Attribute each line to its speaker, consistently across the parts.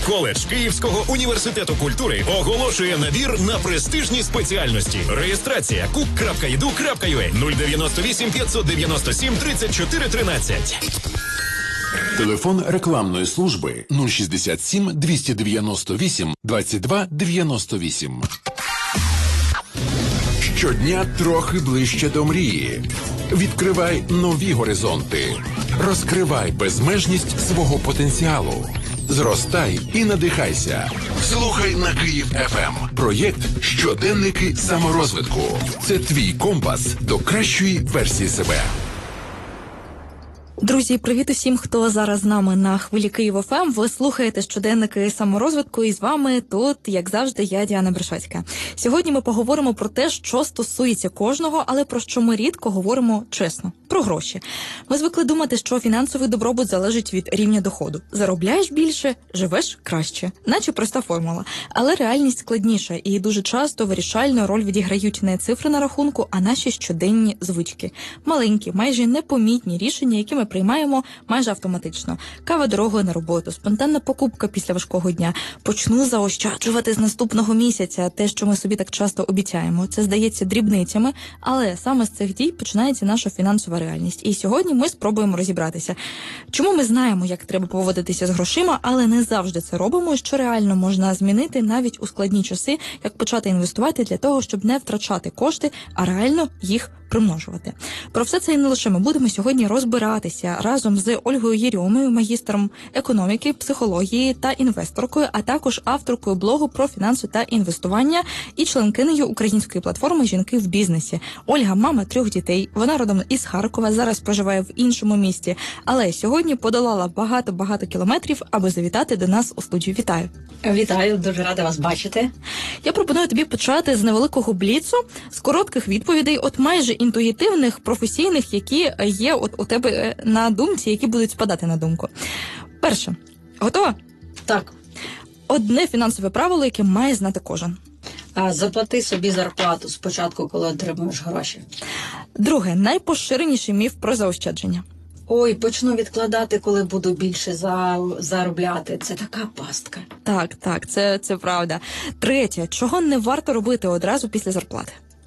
Speaker 1: Коледж Київського університету культури оголошує набір на престижні спеціальності. Реєстрація cook.edu.ua 098 597 34 13.
Speaker 2: Телефон рекламної служби 067 298 22 98. Щодня трохи ближче до мрії. Відкривай нові горизонти. Розкривай безмежність свого потенціалу. Зростай і надихайся. Слухай на Київ ФМ. Проєкт «Щоденники саморозвитку». Це твій компас до кращої версії себе.
Speaker 3: Друзі, привіт усім, хто зараз з нами на хвилі Київ ФМ. Ви слухаєте щоденники саморозвитку, і з вами тут, як завжди, я, Діана Брешацька. Сьогодні ми поговоримо про те, що стосується кожного, але про що ми рідко говоримо чесно. Про гроші. Ми звикли думати, що фінансовий добробут залежить від рівня доходу. Заробляєш більше, живеш краще. Наче проста формула. Але реальність складніша, і дуже часто вирішальну роль відіграють не цифри на рахунку, а наші щоденні звички. Маленькі, майже непомітні рішення, які ми приймаємо майже автоматично. Кава дорогою на роботу, спонтанна покупка після важкого дня. Почну заощаджувати з наступного місяця. Те, що ми собі так часто обіцяємо. Це здається дрібницями, але саме з цих дій починається наша фінансова реальність. І сьогодні ми спробуємо розібратися, чому ми знаємо, як треба поводитися з грошима, але не завжди це робимо, що реально можна змінити навіть у складні часи, як почати інвестувати для того, щоб не втрачати кошти, а реально їх примножувати. Про все це і не лише ми будемо сьогодні розбиратися разом з Ольгою Єрьомою, магістром економіки, психології та інвесторкою, а також авторкою блогу про фінанси та інвестування і членкинею української платформи «Жінки в бізнесі». Ольга – мама 3 дітей, вона родом із Харкова, зараз проживає в іншому місті, але сьогодні подолала багато кілометрів, аби завітати до нас у студію. Вітаю!
Speaker 4: Вітаю, дуже рада вас бачити.
Speaker 3: Я пропоную тобі почати з невеликого бліцу, з коротких відповідей, от майже інтуїтивних, професійних, які є от у тебе на думці, які будуть спадати на думку. Перше. Готова?
Speaker 4: Так.
Speaker 3: Одне фінансове правило, яке має знати кожен.
Speaker 4: Заплати собі зарплату спочатку, коли отримуєш гроші.
Speaker 3: Друге. Найпоширеніший міф про заощадження.
Speaker 4: Ой, почну відкладати, коли буду більше заробляти. Це така пастка.
Speaker 3: Так, це правда. Третє. Чого не варто робити одразу після зарплати?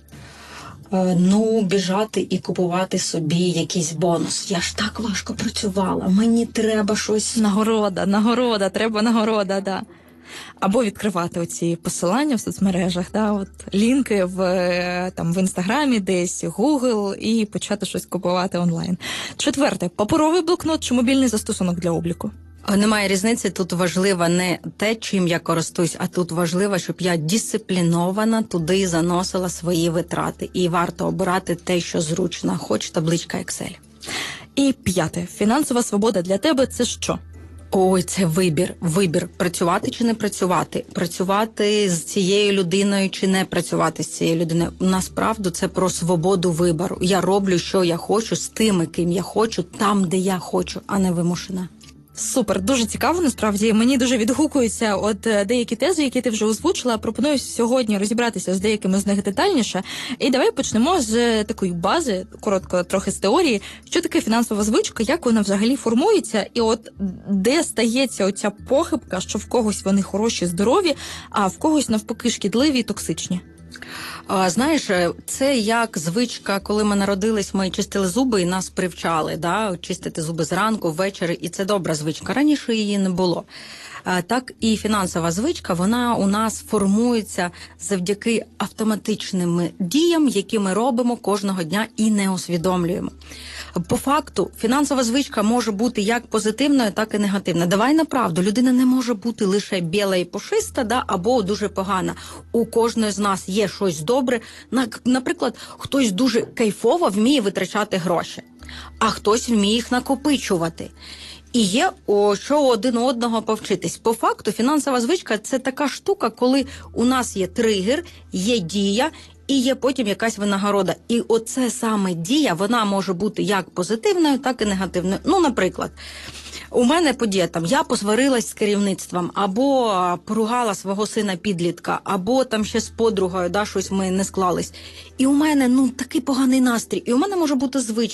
Speaker 4: Біжати і купувати собі якийсь бонус. Я ж так важко працювала, мені треба щось...
Speaker 3: Нагорода, треба нагорода, да. Або відкривати оці посилання в соцмережах, да, от лінки в Інстаграмі, десь Google, і почати щось купувати онлайн. Четверте. Паперовий блокнот чи мобільний застосунок для обліку?
Speaker 4: Немає різниці, тут важливо не те, чим я користуюсь, а тут важливо, щоб я дисциплінована туди заносила свої витрати. І варто обирати те, що зручно, хоч табличка Excel.
Speaker 3: І п'яте. Фінансова свобода для тебе – це що?
Speaker 4: Ой, це вибір. Працювати чи не працювати? Працювати з цією людиною чи не працювати з цією людиною? Насправді це про свободу вибору. Я роблю, що я хочу, з тими, ким я хочу, там, де я хочу, а не вимушена.
Speaker 3: Супер, дуже цікаво, насправді. Мені дуже відгукуються деякі тези, які ти вже озвучила. Пропоную сьогодні розібратися з деякими з них детальніше. І давай почнемо з такої бази, коротко трохи з теорії. Що таке фінансова звичка, як вона взагалі формується, і от де стається оця похибка, що в когось вони хороші, здорові, а в когось навпаки шкідливі і токсичні?
Speaker 4: Знаєш, це як звичка, коли ми народились, ми чистили зуби і нас привчали, чистити зуби зранку, ввечері, і це добра звичка. Раніше її не було. Так і фінансова звичка, вона у нас формується завдяки автоматичним діям, які ми робимо кожного дня і не усвідомлюємо. По факту, фінансова звичка може бути як позитивною, так і негативною. Давай на правду, людина не може бути лише біла і пушиста, або дуже погана. У кожної з нас є щось добре. Наприклад, хтось дуже кайфово вміє витрачати гроші, а хтось вміє їх накопичувати. І є що один одного повчитись. По факту, фінансова звичка – це така штука, коли у нас є тригер, є дія, і є потім якась винагорода. І оце саме дія, вона може бути як позитивною, так і негативною. Наприклад, у мене подія, я посварилась з керівництвом, або поругала свого сина-підлітка, або ще з подругою, щось ми не склались. І у мене, такий поганий настрій. І у мене може бути звичка.